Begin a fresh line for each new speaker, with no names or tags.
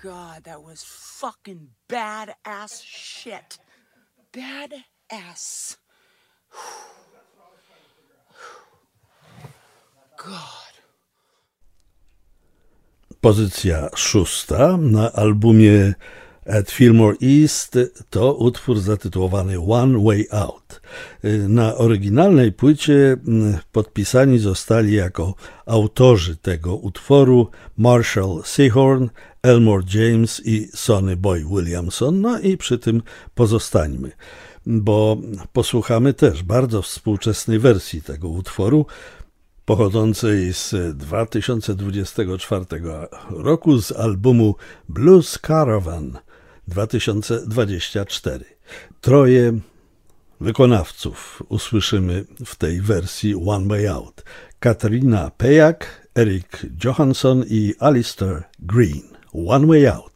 God, that was fucking badass shit. Badass. God.
Pozycja 6 na albumie At Fillmore East to utwór zatytułowany One Way Out. Na oryginalnej płycie podpisani zostali jako autorzy tego utworu Marshall Sehorn, Elmore James i Sonny Boy Williamson. No i przy tym pozostańmy, bo posłuchamy też bardzo współczesnej wersji tego utworu, pochodzącej z 2024 roku z albumu Blues Caravan 2024. Troje wykonawców usłyszymy w tej wersji One Way Out. Katarina Pejak, Eric Johansson i Alistair Green. One Way Out.